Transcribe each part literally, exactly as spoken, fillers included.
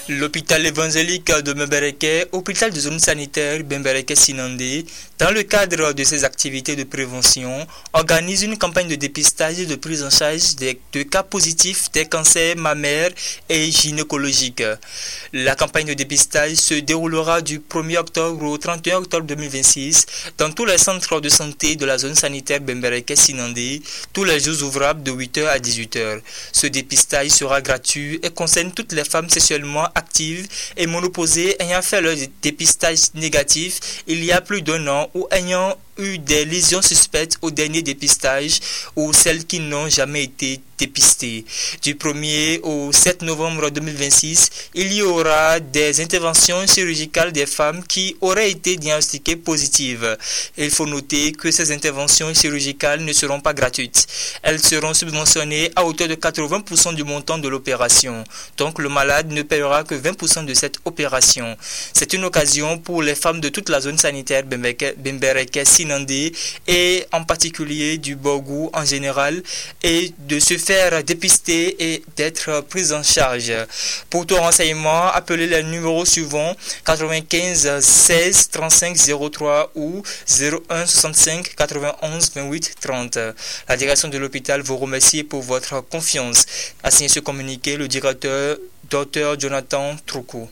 L'hôpital évangélique de Bembereke, hôpital de zone sanitaire Bembereke-Sinandé, dans le cadre de ses activités de prévention, organise une campagne de dépistage et de prise en charge des, de cas positifs des cancers mammaires et gynécologiques. La campagne de dépistage se déroulera du premier octobre au trente et un octobre deux mille vingt-six dans tous les centres de santé de la zone sanitaire Bembereke-Sinandé, tous les jours ouvrables de huit heures à dix-huit heures. Ce dépistage sera gratuit et concerne toutes les femmes sexuellement actives et monopausées ayant fait leur dépistage négatif il y a plus d'un an ou ayant eu des lésions suspectes au dernier dépistage ou celles qui n'ont jamais été dépistées. Du premier au sept novembre deux mille vingt-six, il y aura des interventions chirurgicales des femmes qui auraient été diagnostiquées positives. Il faut noter que ces interventions chirurgicales ne seront pas gratuites. Elles seront subventionnées à hauteur de quatre-vingts pour cent du montant de l'opération. Donc le malade ne paiera que vingt pour cent de cette opération. C'est une occasion pour les femmes de toute la zone sanitaire Bembereke-Sinandé et en particulier du Borgou en général et de se faire dépister et d'être prise en charge. Pour tout renseignement, appelez les numéros suivants quatre-vingt-quinze seize trente-cinq zéro trois ou zéro un soixante-cinq quatre-vingt-onze vingt-huit trente. La direction de l'hôpital vous remercie pour votre confiance. A signé ce communiqué le directeur Dr Jonathan Troukou.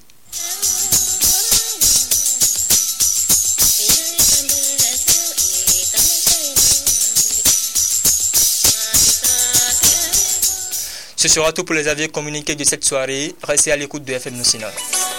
Ce sera tout pour les avis communiqués de cette soirée. Restez à l'écoute de F M National.